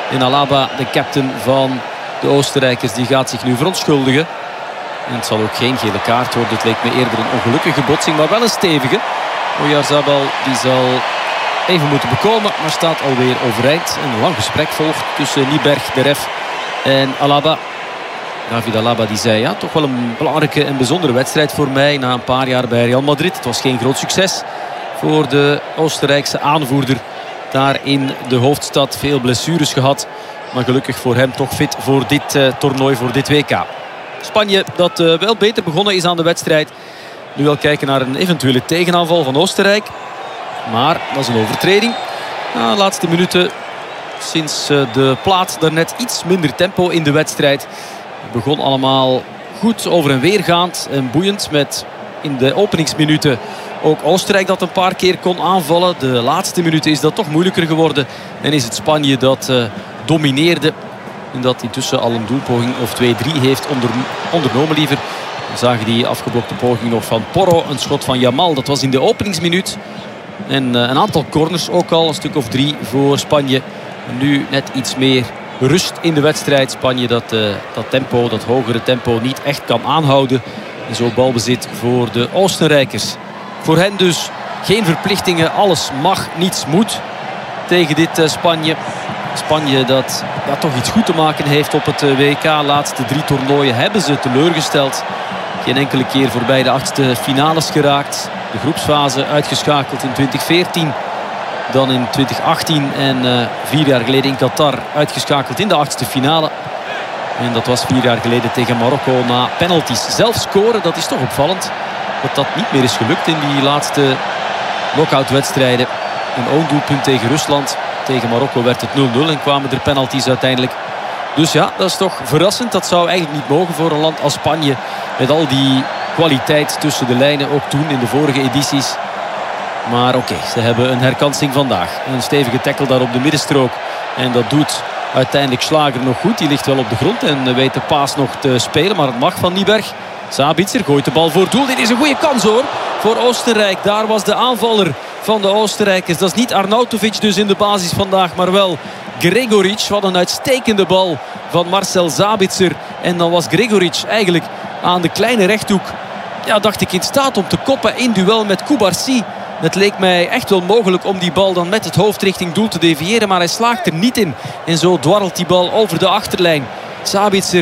En Alaba, de captain van de Oostenrijkers, die gaat zich nu verontschuldigen. En het zal ook geen gele kaart worden. Het leek me eerder een ongelukkige botsing, maar wel een stevige. Oyarzabal die zal even moeten bekomen, maar staat alweer overeind. En een lang gesprek volgt tussen Nieberg, de ref, en Alaba. David Alaba die zei, ja, toch wel een belangrijke en bijzondere wedstrijd voor mij na een paar jaar bij Real Madrid. Het was geen groot succes voor de Oostenrijkse aanvoerder daar in de hoofdstad. Veel blessures gehad, maar gelukkig voor hem toch fit voor dit toernooi, voor dit WK. Spanje dat wel beter begonnen is aan de wedstrijd. Nu wel kijken naar een eventuele tegenaanval van Oostenrijk. Maar dat is een overtreding. Na de laatste minuten, sinds de plaat daarnet, iets minder tempo in de wedstrijd. Het begon allemaal goed over en weer gaand en boeiend. Met in de openingsminuten ook Oostenrijk dat een paar keer kon aanvallen. De laatste minuten is dat toch moeilijker geworden. En is het Spanje dat domineerde. En dat intussen al een doelpoging of 2-3 heeft ondernomen liever. We zagen die afgeblokte poging nog van Porro. Een schot van Yamal, dat was in de openingsminuut. En een aantal corners ook al, een stuk of 3 voor Spanje. En nu net iets meer rust in de wedstrijd. Spanje dat tempo, dat hogere tempo niet echt kan aanhouden. En zo balbezit voor de Oostenrijkers. Voor hen dus geen verplichtingen. Alles mag, niets moet tegen dit Spanje. Spanje dat toch iets goed te maken heeft op het WK. Laatste 3 toernooien hebben ze teleurgesteld. Geen enkele keer voorbij de 8e finales geraakt. De groepsfase uitgeschakeld in 2014. Dan in 2018 en 4 jaar geleden in Qatar uitgeschakeld in de 8e finale. En dat was 4 jaar geleden tegen Marokko na penalties. Zelf scoren, dat is toch opvallend. Dat niet meer is gelukt in die laatste knock-out wedstrijden. Een own-doelpunt tegen Rusland. Tegen Marokko werd het 0-0 en kwamen er penalties uiteindelijk. Dus ja, dat is toch verrassend. Dat zou eigenlijk niet mogen voor een land als Spanje. Met al die kwaliteit tussen de lijnen, ook toen in de vorige edities. Maar oké, ze hebben een herkansing vandaag. Een stevige tackle daar op de middenstrook. En dat doet uiteindelijk Schlager nog goed. Die ligt wel op de grond en weet de paas nog te spelen. Maar het mag van Nieberg. Sabitzer gooit de bal voor doel. Dit is een goede kans hoor, voor Oostenrijk. Daar was de aanvaller van de Oostenrijkers. Dat is niet Arnautovic dus in de basis vandaag, maar wel Gregoric. Wat een uitstekende bal van Marcel Sabitzer. En dan was Gregoric eigenlijk aan de kleine rechthoek, ja, dacht ik, in staat om te koppen in duel met Cubarsí. Het leek mij echt wel mogelijk om die bal dan met het hoofd richting doel te deviëren. Maar hij slaagt er niet in. En zo dwarrelt die bal over de achterlijn. Sabitzer,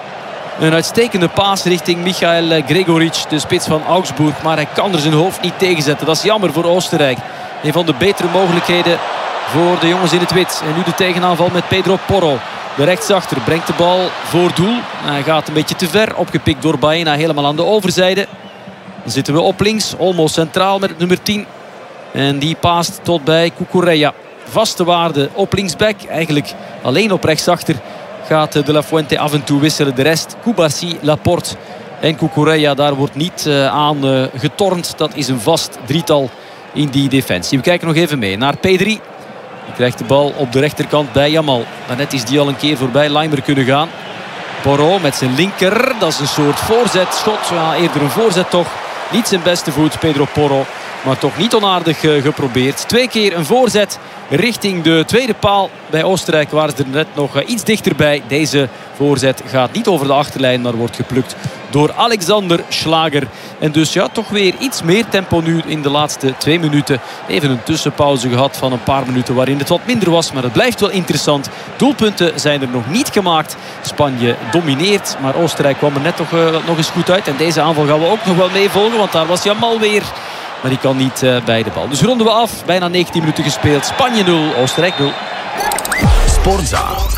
een uitstekende paas richting Michael Gregoric, de spits van Augsburg. Maar hij kan er zijn hoofd niet tegenzetten. Dat is jammer voor Oostenrijk. Een van de betere mogelijkheden voor de jongens in het wit. En nu de tegenaanval met Pedro Porro. De rechtsachter brengt de bal voor doel. Hij gaat een beetje te ver. Opgepikt door Baena helemaal aan de overzijde. Dan zitten we op links. Olmo centraal met het nummer 10. En die paast tot bij Cucurella. Vaste waarde op linksback. Eigenlijk alleen op rechtsachter gaat De La Fuente af en toe wisselen. De rest, Cubarsí, Laporte en Cucurella. Daar wordt niet aan getornd. Dat is een vast drietal in die defensie. We kijken nog even mee naar P3. Die krijgt de bal op de rechterkant bij Yamal. Daarnet is die al een keer voorbij Leimer kunnen gaan. Porro met zijn linker. Dat is een soort voorzetschot. Ja, eerder een voorzet toch. Niet zijn beste voet, Pedro Porro. Maar toch niet onaardig geprobeerd. 2 keer een voorzet richting de tweede paal. Bij Oostenrijk waren ze er net nog iets dichterbij. Deze voorzet gaat niet over de achterlijn, maar wordt geplukt door Alexander Schlager. En dus ja, toch weer iets meer tempo nu in de laatste 2 minuten. Even een tussenpauze gehad van een paar minuten waarin het wat minder was. Maar het blijft wel interessant. Doelpunten zijn er nog niet gemaakt. Spanje domineert, maar Oostenrijk kwam er net toch nog eens goed uit. En deze aanval gaan we ook nog wel meevolgen, want daar was Yamal weer. Maar die kan niet bij de bal. Dus ronden we af. Bijna 19 minuten gespeeld. Spanje 0, Oostenrijk 0. Sportza.